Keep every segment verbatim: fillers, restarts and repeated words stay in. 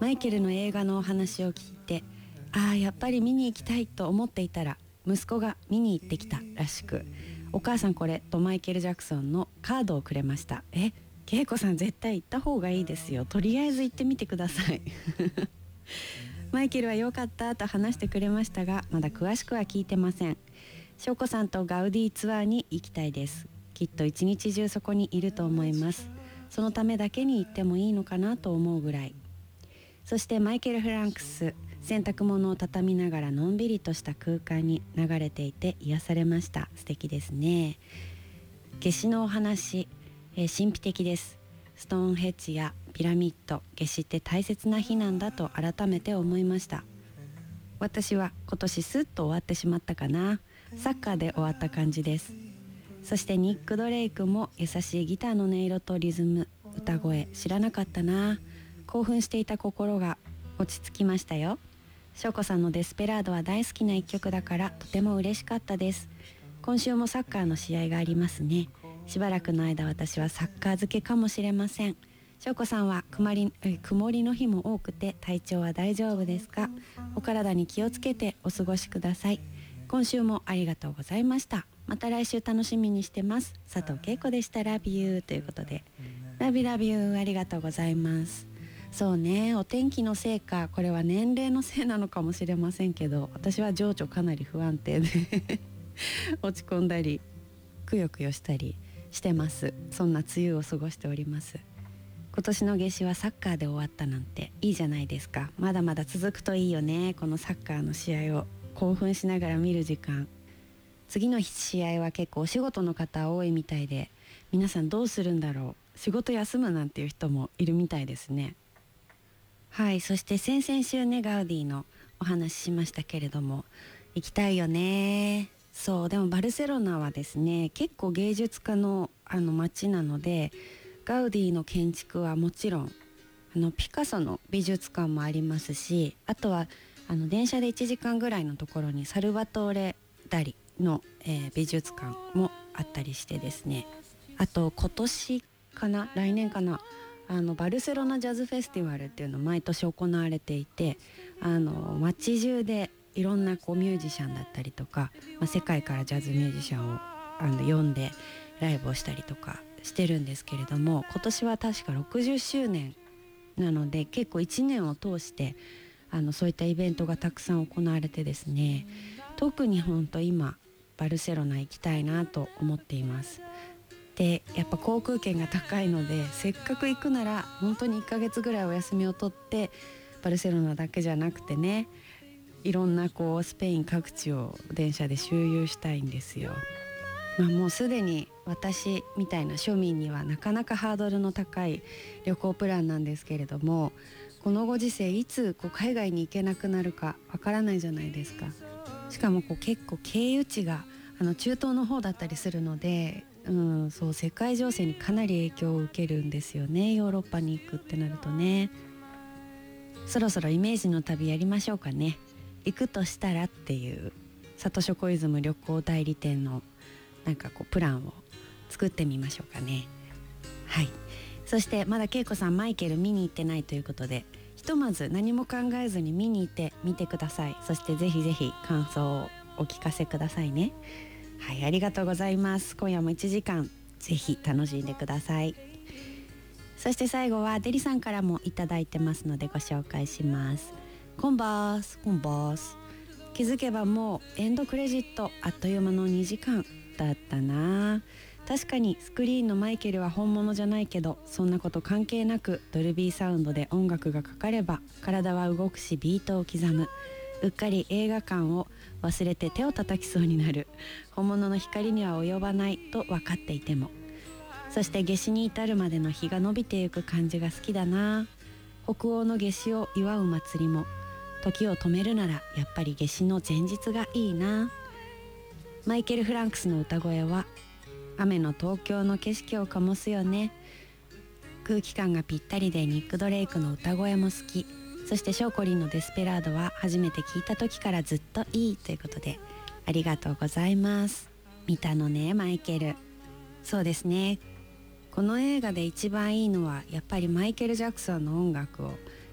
マイケルの映画のお話を聞いて、ああやっぱり見に行きたいと思っていたら息子が見に行ってきたらしく、お母さんこれとマイケル・ジャクソンのカードをくれました。え、恵子さん絶対行った方がいいですよ、とりあえず行ってみてくださいマイケルは良かったと話してくれましたが、まだ詳しくは聞いてません。翔子さんとガウディツアーに行きたいです。きっと一日中そこにいると思います。そのためだけに行ってもいいのかなと思うぐらい。そしてマイケル・フランクス、洗濯物を畳みながらのんびりとした空間に流れていて癒されました。素敵ですね。夏至のお話、えー、神秘的です。ストーンヘッジやピラミッド、夏至って大切な日なんだと改めて思いました。私は今年スッと終わってしまったかな。サッカーで終わった感じです。そしてニック・ドレイクも優しいギターの音色とリズム、歌声、知らなかったな。興奮していた心が落ち着きましたよ。翔子さんのデスペラードは大好きな一曲だからとても嬉しかったです。今週もサッカーの試合がありますね。しばらくの間私はサッカー漬けかもしれません。翔子さんは曇り、え曇りの日も多くて体調は大丈夫ですか？お体に気をつけてお過ごしください。今週もありがとうございました。また来週楽しみにしてます。佐藤恵子でした。ラビューということで、ラビラビューありがとうございます。そうね、お天気のせいか、これは年齢のせいなのかもしれませんけど、私は情緒かなり不安定で落ち込んだりくよくよしたりしてます。そんな梅雨を過ごしております。今年の夏至はサッカーで終わったなんていいじゃないですか。まだまだ続くといいよね。このサッカーの試合を興奮しながら見る時間。次の試合は結構お仕事の方多いみたいで、皆さんどうするんだろう。仕事休むなんていう人もいるみたいですね。はい、そして先々週ね、ガウディのお話ししましたけれども、行きたいよね。そう、でもバルセロナはですね、結構芸術家のあの街なので、ガウディの建築はもちろん、あのピカソの美術館もありますし、あとはあの電車でいちじかんぐらいのところにサルバトーレ・ダリの、えー、美術館もあったりしてですね、あと今年かな、来年かな、あのバルセロナジャズフェスティバルっていうの毎年行われていて、あの街中でいろんなこうミュージシャンだったりとか、まあ、世界からジャズミュージシャンをあの呼んでライブをしたりとかしてるんですけれども、今年は確かろくじゅっしゅうねんなので、結構いちねんを通してあのそういったイベントがたくさん行われてですね、特に本当今バルセロナ行きたいなと思っています。でやっぱ航空券が高いので、せっかく行くなら本当にいっかげつぐらいお休みを取ってバルセロナだけじゃなくてね、いろんなこうスペイン各地を電車で周遊したいんですよ。まあ、もうすでに私みたいな庶民にはなかなかハードルの高い旅行プランなんですけれども、このご時世いつこう海外に行けなくなるかわからないじゃないですか。しかもこう結構経由地があの中東の方だったりするので、うん、そう世界情勢にかなり影響を受けるんですよね。ヨーロッパに行くってなるとね。そろそろイメージの旅やりましょうかね。行くとしたらっていう里ショコイズム旅行代理店のなんかこうプランを作ってみましょうかね。はい。そしてまだ恵子さんマイケル見に行ってないということで、ひとまず何も考えずに見に行ってみてください。そしてぜひぜひ感想をお聞かせくださいね。はい、ありがとうございます。今夜もいちじかんぜひ楽しんでください。そして最後はデリさんからもいただいてますのでご紹介します。コンバースコンバース、気づけばもうエンドクレジット、あっという間のにじかんだったな。確かにスクリーンのマイケルは本物じゃないけど、そんなこと関係なくドルビーサウンドで音楽がかかれば体は動くしビートを刻む。うっかり映画館を忘れて手を叩きそうになる。本物の光には及ばないと分かっていても。そして夏至に至るまでの日が伸びていく感じが好きだな。北欧の夏至を祝う祭りも、時を止めるならやっぱり夏至の前日がいいな。マイケル・フランクスの歌声は雨の東京の景色を醸すよね。空気感がぴったりでニック・ドレイクの歌声も好き。そしてショーコリンのデスペラードは初めて聞いた時からずっといいということで、ありがとうございます。見たのねマイケル。そうですね、この映画で一番いいのはやっぱりマイケル・ジャクソンの音楽を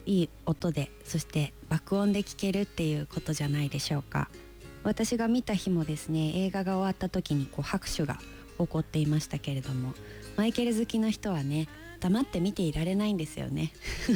いい音で、そして爆音で聴けるっていうことじゃないでしょうか。私が見た日もですね、映画が終わった時にこう拍手が起こっていましたけれども、マイケル好きな人はね、黙って見ていられないんですよね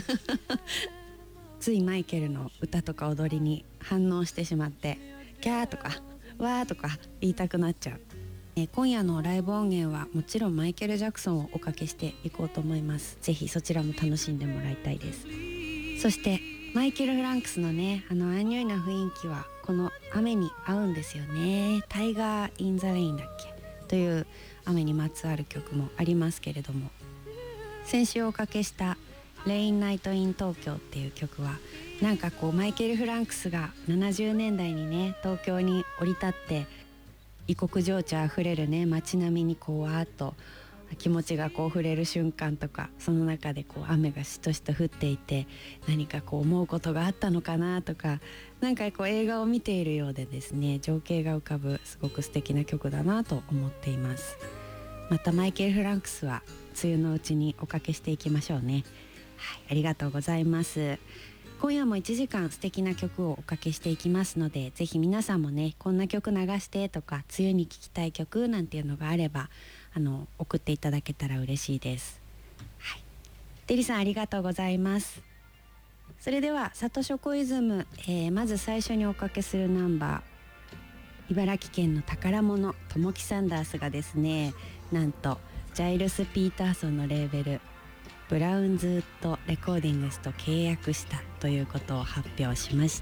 ついマイケルの歌とか踊りに反応してしまって、キャーとかわーとか言いたくなっちゃう。え今夜のライブ音源はもちろんマイケル・ジャクソンをおかけしていこうと思います。ぜひそちらも楽しんでもらいたいです。そしてマイケル・フランクスのね、あのアンニュイな雰囲気はこの雨に合うんですよね。タイガー・イン・ザ・レインだっけという雨にまつわる曲もありますけれども、先週おかけしたレインナイトイン東京っていう曲は、なんかこうマイケル・フランクスがななじゅうねんだいにね、東京に降り立って異国情緒あふれるね街並みにこうわーっと気持ちがこう触れる瞬間とか、その中でこう雨がしとしと降っていて、何かこう思うことがあったのかなとか、なんかこう映画を見ているようでですね、情景が浮かぶすごく素敵な曲だなと思っています。またマイケル・フランクスは梅雨のうちにおかけしていきましょうね。はい、ありがとうございます。今夜もいちじかん素敵な曲をおかけしていきますので、ぜひ皆さんもね、こんな曲流してとか、梅雨に聴きたい曲なんていうのがあれば、あの送っていただけたら嬉しいです。はい、デリさんありがとうございます。それではサトショコイズム、えー、まず最初におかけするナンバー、茨城県の宝物ともきサンダースがですね、なんとジャイルス・ピーターソンのレーベルブラウンズウッドレコーディングスと契約したということを発表しました。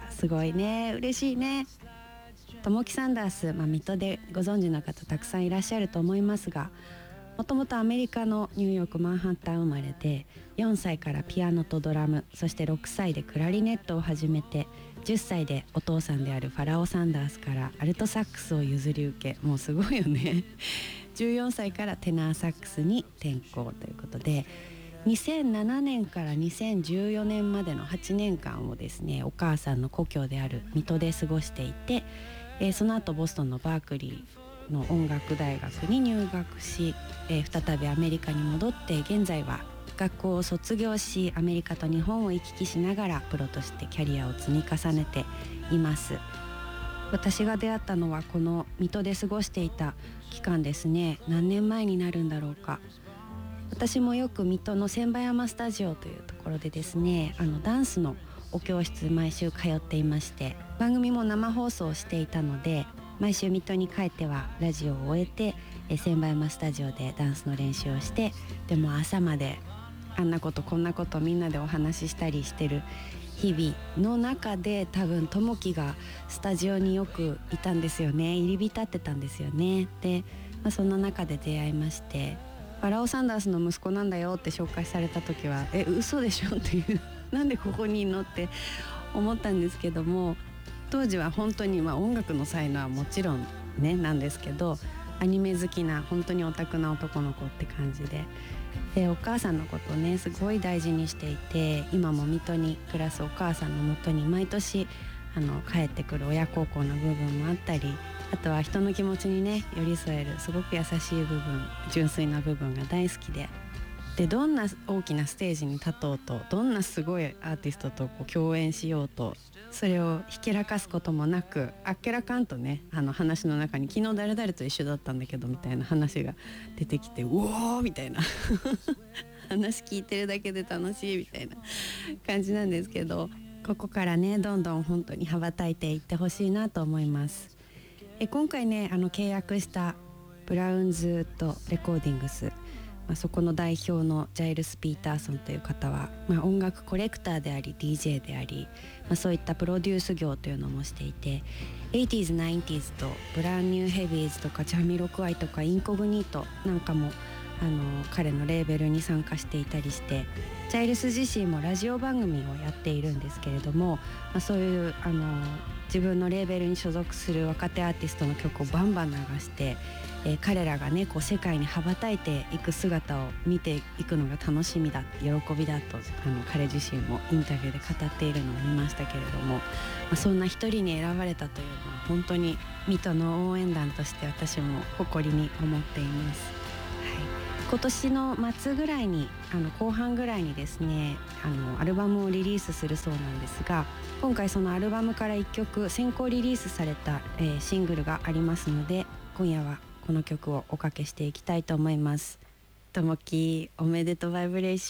すごいね、嬉しいね。ともきサンダース、まあ、水戸でご存知の方たくさんいらっしゃると思いますが、もともとアメリカのニューヨークマンハッタン生まれで、よんさいからピアノとドラム、そしてろくさいでクラリネットを始めて、じゅっさいでお父さんであるファラオ・サンダースからアルトサックスを譲り受け、もうすごいよねじゅうよんさいからテナーサックスに転向ということで、にせんななねんからにせんじゅうよねんまでのはちねんかんをですね、お母さんの故郷である水戸で過ごしていて、えー、その後ボストンのバークリーの音楽大学に入学し、えー、再びアメリカに戻って、現在は学校を卒業し、アメリカと日本を行き来しながらプロとしてキャリアを積み重ねています。私が出会ったのはこの水戸で過ごしていた期間ですね。何年前になるんだろうか。私もよく水戸の千葉山スタジオというところでですね、あのダンスのお教室毎週通っていまして、番組も生放送していたので、毎週水戸に帰ってはラジオを終えて、え千葉山スタジオでダンスの練習をして、でも朝まであんなことこんなことみんなでお話ししたりしてる日々の中で、多分ともきがスタジオによくいたんですよね。入り浸ってたんですよね。で、まあ、そんな中で出会いまして、ファラオ・サンダースの息子なんだよって紹介された時は、え嘘でしょっていうなんでここにいんのって思ったんですけども、当時は本当に、まあ、音楽の才能はもちろんねなんですけど、アニメ好きな本当にオタクな男の子って感じで、でお母さんのことをねすごい大事にしていて、今も水戸に暮らすお母さんのもとに毎年あの帰ってくる親孝行の部分もあったり、あとは人の気持ちにね寄り添えるすごく優しい部分、純粋な部分が大好きで、でどんな大きなステージに立とうと、どんなすごいアーティストとこう共演しようと、それをひけらかすこともなく、あっけらかんとね、あの話の中に昨日誰々と一緒だったんだけどみたいな話が出てきて、うおーみたいな話聞いてるだけで楽しいみたいな感じなんですけど、ここからねどんどん本当に羽ばたいていってほしいなと思います。え今回ねあの契約したブラウンズとレコーディングス、まあ、そこの代表のジャイルス・ピーターソンという方は、まあ、音楽コレクターであり ディージェー であり、まあ、そういったプロデュース業というのもしていて、エイティーズ、ナインティーズとブランニューヘビーズとかジャミロクワイとかインコグニートなんかもあの彼のレーベルに参加していたりして、ジャイルス自身もラジオ番組をやっているんですけれども、まあ、そういうあの自分のレーベルに所属する若手アーティストの曲をバンバン流して、えー、彼らがねこう世界に羽ばたいていく姿を見ていくのが楽しみだ、喜びだとあの彼自身もインタビューで語っているのを見ましたけれども、まあ、そんな一人に選ばれたというのは本当に水戸の応援団として私も誇りに思っています。はい、 今年の末ぐらいにあの後半ぐらいにですねあのアルバムをリリースするそうなんですが、今回そのアルバムからいっきょく先行リリースされた、えー、シングルがありますので、今夜はこの曲をおかけしていきたいと思います。ともきおめでとうバイブレーション。